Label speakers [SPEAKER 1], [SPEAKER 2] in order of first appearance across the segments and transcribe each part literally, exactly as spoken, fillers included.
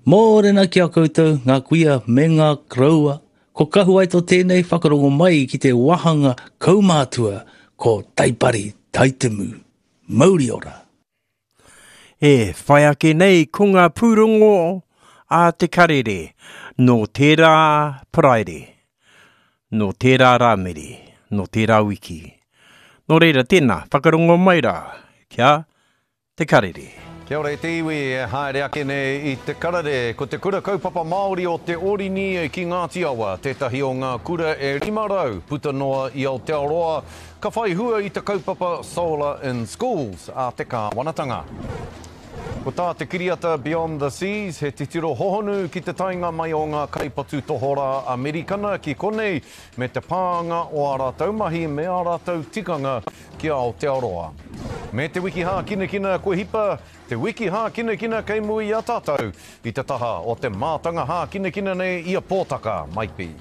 [SPEAKER 1] Mōrena ki a koutou, ngā kuia me ngā kraua, ko kahu ai tō tēnei whakarongo mai ki te wahanga kaumātua ko Taipari Taitemu. Mauri ora.
[SPEAKER 2] E whai ake nei ko ngā pūrongo a te karere, no tērā praere, no tērā rāmeri, no tērā wiki. Nō reira tēnā, whakarongo mai rā, kia te karere.
[SPEAKER 3] Kia ora e te iwi e haere ake nei i te karare, ko te kura kaupapa Māori o te Orini ki Ngāti Awa, tētahi o ngā kura e rima rau, puta noa i Aotearoa, ka whai hua i te kaupapa Solar in Schools a te kāwanatanga. Ko tā te kiriata Beyond the Seas, he titiro hohonu ki te tainga mai o ngā kaipatu tohora Amerikana ki konei, me te pāanga o a rātau mahi me a rātau tikanga ki Aotearoa. Me te wiki hā kina kina koe hipa, te wiki hā kina kina kei mui a tātou, i te taha o te mātanga hā kina kina nei ia pōtaka maipi.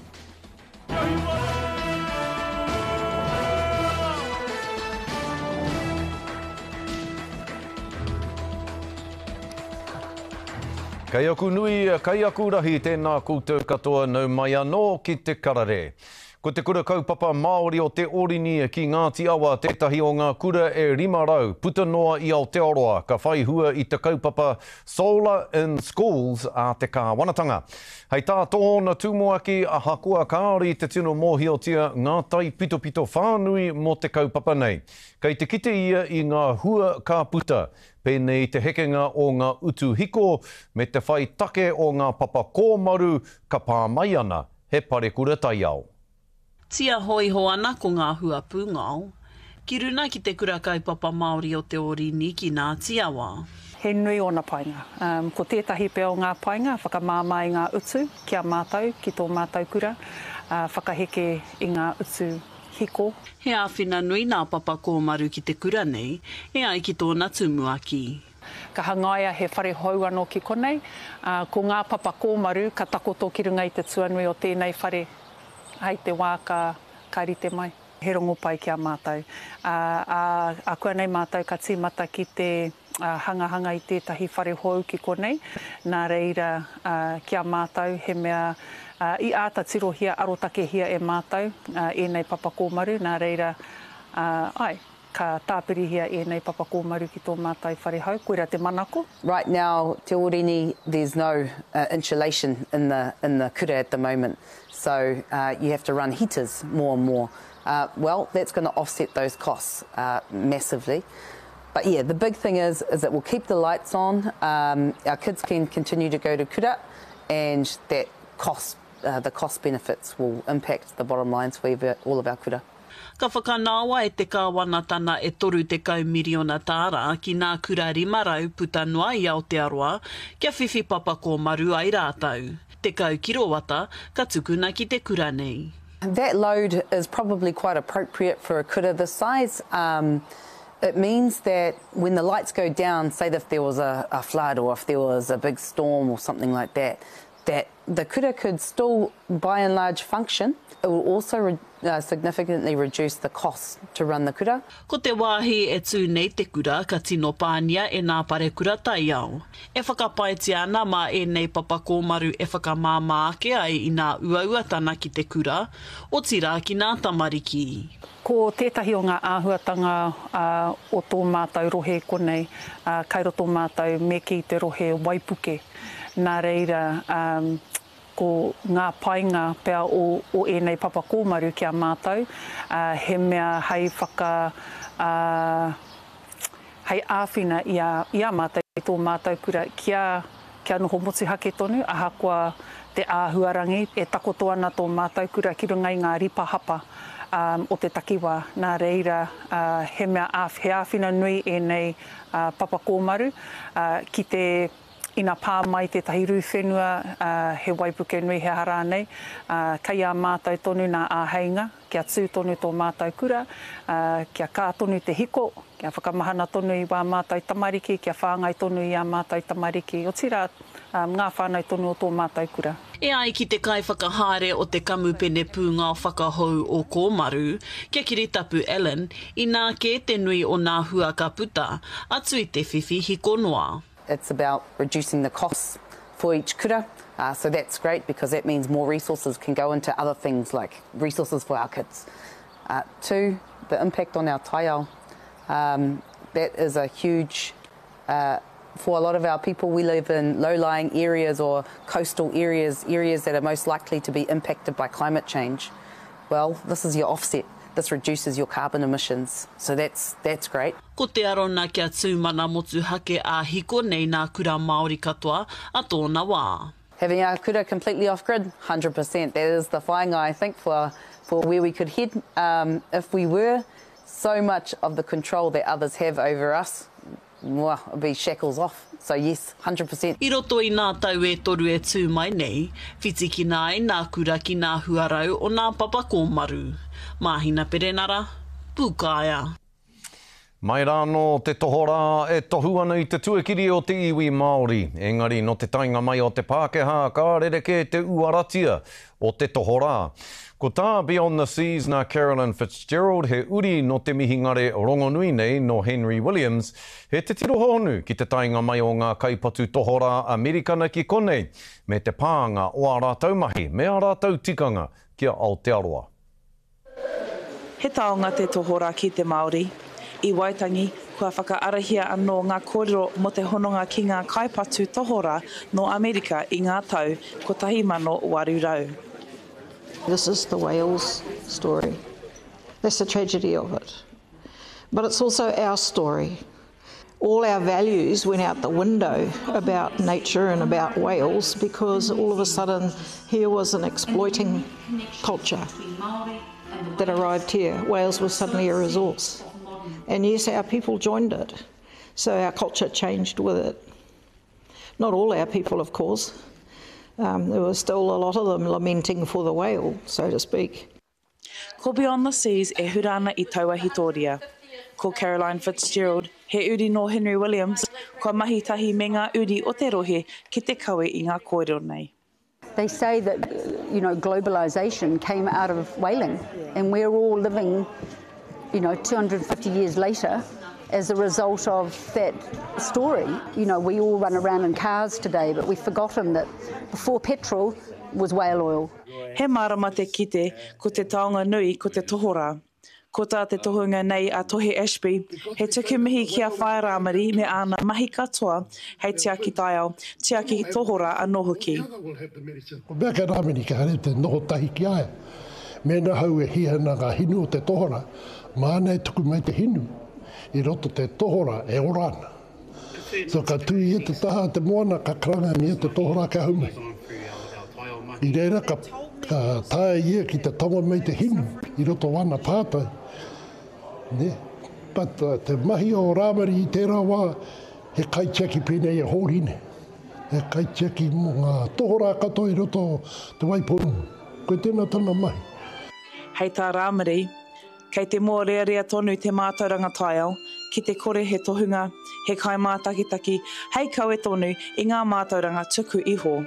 [SPEAKER 3] Kei aku nui, kei aku rahi tēnā koutou katoa nau mai anō ki te karare. Ko te kura kaupapa Māori o te Orini ki Ngāti Awa, tētahi o ngā kura e rima rau, puta noa i Aotearoa, ka whai hua i te kaupapa Solar in Schools a te kāwanatanga. Hei tā tōna tūmoaki a hakua kāri te tino mōhiotia ngā tai pito pito whānui mō te kaupapa nei. Kei te kite ia i ngā hua kā puta, pēnei te hekenga o ngā utu hiko, me te whai take o ngā papa kōmaru ka pā mai ana, he pare kura tai au.
[SPEAKER 4] Tia hoi ho ana ko ngā hua pūngao. Ki runa ki te kura kaupapa Māori o te Orini ki Ngāti Awa.
[SPEAKER 5] He nui ona painga. Um, ko tētahi pea o ngā painga, whakamāmai ngā utu kia mātou, ki tō mātou kura, uh, whakaheke i ngā utu hiko.
[SPEAKER 4] He āwhina nui nā papa kōmaru ki te kura nei, e ai ki tōna tumuaki.
[SPEAKER 5] Ka hangaia he whare hou anō ki konei, uh, ko ngā papa kōmaru, ka takoto ki runga i te tuanui o tēnei whare, hei te wā ka, ka rite mai. He rongo pai ki a mātou. Uh, a, a kua nei mātou ka tīmata ki te uh, hanga hanga i tētahi whare hou ki konei. Nā reira uh, ki a mātou he mea uh, i āta tirohia arotake hia e mātou, uh, e nei papa kōmaru. Nā reira, uh, ai, ka tāpirihia e nei papa kōmaru ki tō mātai whare hau. Koera te manako.
[SPEAKER 6] Right now, Te Orini, there's no uh, insulation in the, in the kura at the moment. So uh, you have to run heaters more and more. Uh, well, that's going to offset those costs uh, massively. But yeah, the big thing is, is that we'll keep the lights on. Um, our kids can continue to go to kura, and that cost, uh, the cost benefits will impact the bottom lines for all of our kura.
[SPEAKER 4] Ka whakanawa e te kāwanatana e toru te kau miriona tāra ki ngā kura rimarau puta noa i Aotearoa, kia whiwhi papa kōmaru ai rātau. Te kau kirowata, ka tukuna ki te kura nei.
[SPEAKER 6] That load is probably quite appropriate for a kura this size. Um, it means that when the lights go down, say that if there was a, a flood or if there was a big storm or something like that, that the kura could still, by and large, function. It will also re uh, significantly reduce the cost to run the kura.
[SPEAKER 4] Ko te wāhi e tū nei te kura ka tino pānia e ngā pare kura tai au. E whakapaiti ana mā e nei papa kōmaru e whakamāma ake ai i ngā uauatana ki te kura, o tira ki ngā tamariki.
[SPEAKER 5] Ko tētahi o ngā āhuatanga uh, o tō mātou rohe konei, uh, kairo tō mātou me ki te rohe Waipuke. Nā reira, um, ko ngā painga pea o, o e nei papa kōmaru ki a mātou, uh, he mea hei whaka, uh, hei āwhina i a, i a mātou, i tō mātou kura, kia, kia noho motu hake tonu, aha kua te āhuarangi, e takoto ana tō mātou kura ki runga i ngā ripa hapa um, o te takiwā. Nā reira, uh, he mea āw, he āwhina nui e nei uh, papa kōmaru, uh, ki te ina pā mai tētahi rūwhenua, uh, he Waipuke nui he hara nei, uh, kei a mātou tonu nā āheinga, kia tū tonu tō mātou kura, uh, kia kā tonu te hiko, kia whakamahana tonu i wā mātou tamariki, kia whāngai tonu i a mātou tamariki, o tira um, ngā whānau tonu o tō mātou kura.
[SPEAKER 4] E ai ki te kai whakahare o te kamupene pūngā whakahau o Kōmaru, kia kiritapu Ellen, i nā ke te nui o ngā hua ka puta, atu i te whiwhi hiko noa.
[SPEAKER 6] It's about reducing the costs for each kura. Uh, so that's great because that means more resources can go into other things like resources for our kids. Uh, two, the impact on our taiao. Um, that is a huge, uh, for a lot of our people, we live in low-lying areas or coastal areas, areas that are most likely to be impacted by climate change. Well, this is your offset. This reduces your carbon emissions. So that's that's great.
[SPEAKER 4] Ko te arona kia tūmana motu hake a hiko nei nā kura Māori katoa a tōna wā.
[SPEAKER 6] Having our kura completely off-grid, one hundred percent. That is the whāinga, I think, for, for where we could head. Um, if we were, so much of the control that others have over us, well, it'd be shackles off. So yes, one hundred percent.
[SPEAKER 4] I roto i nā tau e toru e tū mai nei, whiti ki nā e nā kura ki nā huarau o nā papa kōmaru. Mahina perenara, pūkāia.
[SPEAKER 3] Mai rā no te tohora e tohu ana i te tuakiri o te iwi Māori. Engari no te tainga mai o te Pākehā, ka rereke te uaratia o te tohora. Ko tā Beyond the Seas nā Carolyn Fitzgerald he uri no te mihingare rongonui nei no Henry Williams, he te tiro honu ki te tainga mai o ngā kaipatu tohora Amerikana ki konei, me te pāanga o a rātau mahi, me a rātau tikanga kia Aotearoa.
[SPEAKER 7] He taonga te tohora ki te Māori. I Waitangi, kua whakaarahia anō ngā kōrero mo te hononga ki ngā kaipatu tohora no Amerika i ngā tau ko tahi mano waru rau.
[SPEAKER 8] This is the Wales story. That's the tragedy of it. But it's also our story. All our values went out the window about nature and about Wales because all of a sudden here was an exploiting culture that arrived here. Wales was suddenly a resource. And yes, our people joined it. So our culture changed with it. Not all our people, of course. Um, there were still a lot of them lamenting for the whale, so to speak.
[SPEAKER 7] Ko Beyond the Seas e hurana i taua hitoria. Ko Caroline Fitzgerald, he uri no Henry Williams, kua mahi tahi me ngā uri o te rohe ki te kawe i ngā kōrero nei.
[SPEAKER 9] They say that, you know, globalisation came out of whaling, and we're all living, you know, two hundred fifty years later as a result of that story. You know, we all run around in cars today, but we've forgotten that before petrol was whale oil.
[SPEAKER 7] He marama te kite ko te taonga nui ko te tohora. Ko tā te tohunga nei a Tohe Ashby, he tuku mihi kia whaeramari me ana mahi katoa, hei Tiaki Taiao, Tiaki Tohora a Nohoki.
[SPEAKER 10] Ko mea ka rāmeni ka hare te noho tahi ki aia. Mena hau e hihana ngā hinu o te tohora, māna e tuku mai te hinu. I roto te tohora e orana. So ka tui e te taha te moana ka karanga mi e te tohora ka haumai. I reira ka, ka tae ia ki te tonga mai te hinu, i roto wana pātai. Ne? But uh, te mahi o rāmari i tērā wā, he kaitiaki pēnei e hōrine. He kaitiaki mo ngā tohora katoa i roto te waiponu. Koe tēnā tana mai.
[SPEAKER 7] Hei tā rāmari, kei te mōrearea tonu te mātauranga taiao, ki te kore he tohunga, he kai mātakitaki, hei kaue tonu i ngā mātauranga tuku iho.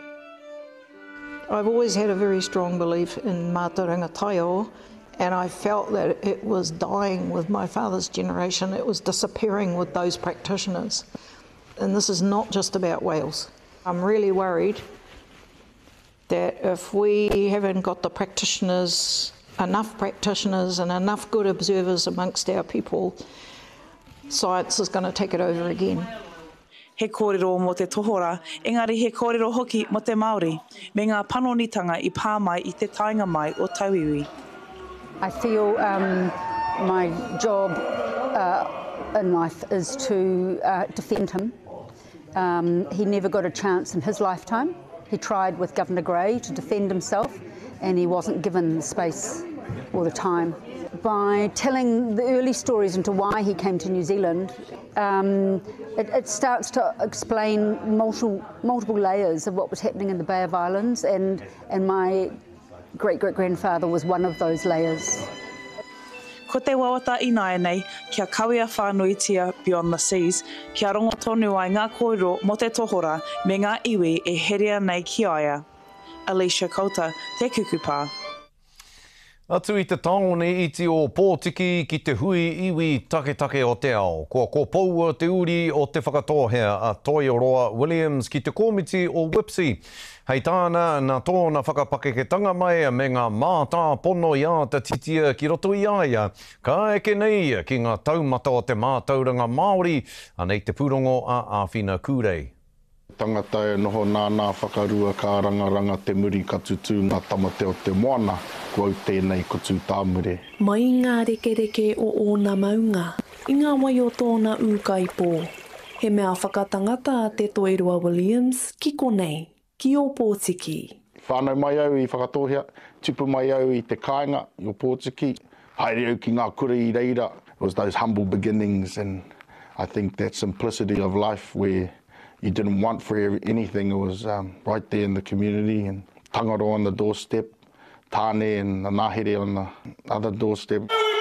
[SPEAKER 8] I've always had a very strong belief in mātauranga taiao, and I felt that it was dying with my father's generation. It was disappearing with those practitioners. And this is not just about Wales. I'm really worried that if we haven't got the practitioners, enough practitioners and enough good observers amongst our people, science is going to take it over again.
[SPEAKER 7] He kōrero mo te tohora, engari he kōrero hoki mo te Māori, me ngā panonitanga i pā mai i te tainga mai o Tauiwi.
[SPEAKER 9] I feel um, my job uh, in life is to uh, defend him. Um, he never got a chance in his lifetime. He tried with Governor Grey to defend himself, and he wasn't given the space or the time. By telling the early stories into why he came to New Zealand, um, it, it starts to explain multiple, multiple layers of what was happening in the Bay of Islands, and, and my great-great-grandfather was one of those layers.
[SPEAKER 7] Ko te wawata i nāia nei, kia kawea whānuitia Beyond the Seas, kia rongo tonu ai ngā kōrero mo te tohora me ngā iwi e herea nei ki aia. Alicia Kouta, te kukupā.
[SPEAKER 3] Atu i te taone iti o Pōtiki ki te hui iwi take take o te ao. Kua ko poua te uri o te whakatohea a Toioroa Williams ki te komiti o Wipsy. Hei tāna na tōna whakapakeketanga mai me ngā mātā pono i a te titia ki roto i aia. Ka eke nei ki ngā taumata o te mātauranga Māori anei te pūrongo a Āwhina Kurei.
[SPEAKER 11] Tangata e noho nāna whakarua ka rangaranga te muri ka tutu ngā tamate o te moana, kua au tēnei kutu tāmure.
[SPEAKER 12] Mai ngā reke reke o ōna maunga, i ngā wai o tōna ūkaipō. He mea whakatangata a te Toioroa Williams ki konei, ki o Pōtiki.
[SPEAKER 11] Whānau mai au i whakatohea, tupu mai au i te kāinga i o Pōtiki. Haere au ki ngā kura i reira. It was those humble beginnings, and I think that simplicity of life where you didn't want for anything. It was um, right there in the community, and tangaro on the doorstep, tāne and the nahere on the other doorstep.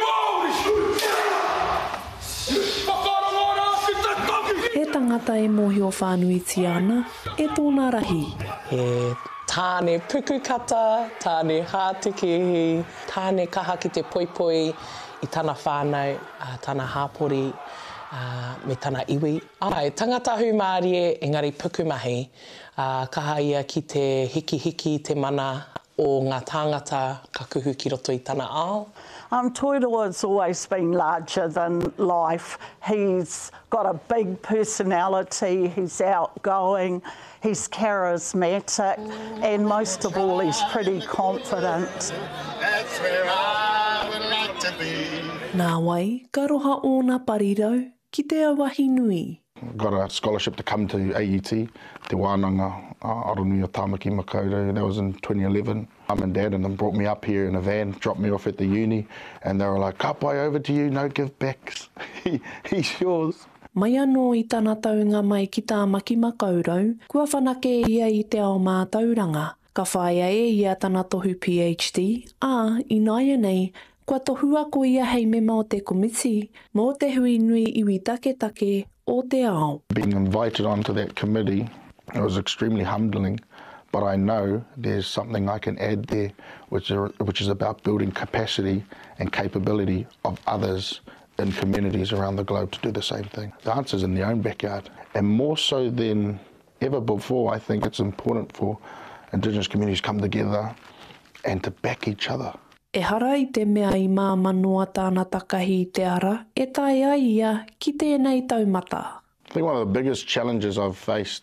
[SPEAKER 12] He tangata e mōhio whānuiti ana, e tōna rahi.
[SPEAKER 13] He tāne pukukata, tāne hātuki, tāne kaha ki te poipoi i tāna whānau, uh, tāna hāpori, Uh, me tana iwi. Ai, tangata hu Māori e, engari pukumahi, uh, kaha ia ki te hiki hiki te mana o ngā tāngata ka kuhu ki roto i tana ao.
[SPEAKER 14] Um, Toiroa's always been larger than life. He's got a big personality, he's outgoing, he's charismatic, and most of all, he's pretty confident.
[SPEAKER 15] That's where I would like to be.
[SPEAKER 12] Nā wai, ka roha ōna parirau ki te awahi nui.
[SPEAKER 11] Got a scholarship to come to A U T, Te Wānanga uh, Aronui o Tāmaki Makaurau. That was in twenty eleven. Mum and Dad and them brought me up here in a van, dropped me off at the uni, and they were like, ka pai over to you, no give backs. he, he's yours.
[SPEAKER 12] Mai anō i tāna taunga mai ki Tāmaki Makaurau, kua whanake ia i te ao mātauranga. Ka whaia e ia tāna tohu P H D, a i naia nei, kua tohua ko ia hei mema o te komiti, mō te hui nui iwi take take o te ao.
[SPEAKER 11] Being invited onto that committee, it was extremely humbling, but I know there's something I can add there, which, are, which is about building capacity and capability of others in communities around the globe to do the same thing. The answer's in their own backyard. And more so than ever before, I think it's important for Indigenous communities to come together and to back each other.
[SPEAKER 12] E hara i te mea i mā manoa tāna takahi i te ara, e tai ai ia ki tēnei taumata.
[SPEAKER 11] I think one of the biggest challenges I've faced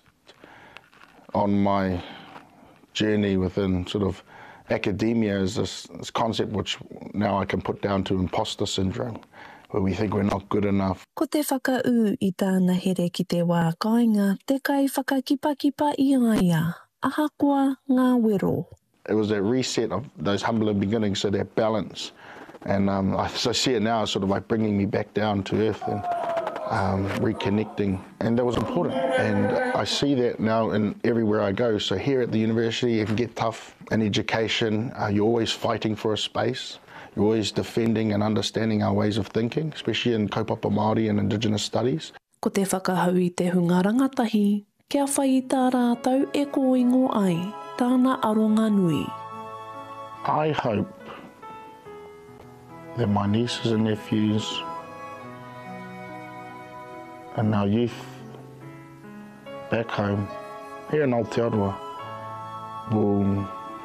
[SPEAKER 11] on my journey within sort of academia is this, this concept which now I can put down to imposter syndrome, where we think we're not good enough.
[SPEAKER 12] Ko te whakau i tāna here ki te wā kāinga, te kai whakakipakipa i aia, ahakoa ngā wero.
[SPEAKER 11] It was that reset of those humbler beginnings, so that balance. And um, I, so I see it now as sort of like bringing me back down to earth and um, reconnecting. And that was important. And I see that now in everywhere I go. So here at the university, it can get tough. In education, uh, you're always fighting for a space. You're always defending and understanding our ways of thinking, especially in kaupapa Māori and Indigenous studies.
[SPEAKER 12] Ko te whakahau i te hunga rangatahi, kia whai i tā rātau e ko ingo ai. Tāna aronga nui.
[SPEAKER 11] I hope that my nieces and nephews and our youth back home here in Aotearoa will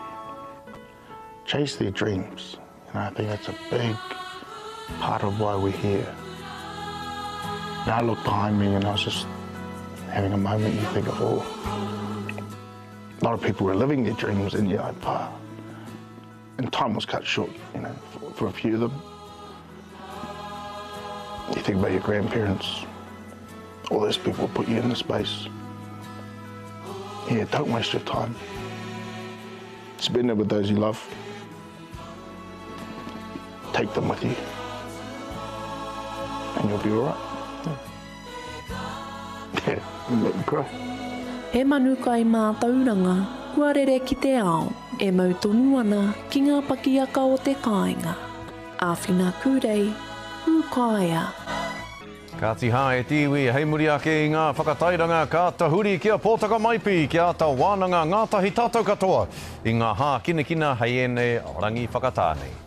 [SPEAKER 11] chase their dreams. And I think that's a big part of why we're here. And I looked behind me and I was just having a moment. You think of all. A lot of people were living their dreams, and you're like, wow. And time was cut short, you know, for, for a few of them. You think about your grandparents, all those people put you in the space. Yeah, don't waste your time. Spend it with those you love. Take them with you, and you'll be all right. Yeah, yeah, you make me cry.
[SPEAKER 12] He manuka i mā tauranga, kua rere ki te ao, e mau tonu ana ki ngā pakiaka o te kāinga. Āwhina Kurei, Ukaia.
[SPEAKER 3] Ka tiha e tiwi, hei muri ake i ngā whakatairanga ka tahuri kia pōtaka maipi, kia ta wānanga ngātahi tātou katoa, i ngā hā kina kina hei ene rangi whakatānei.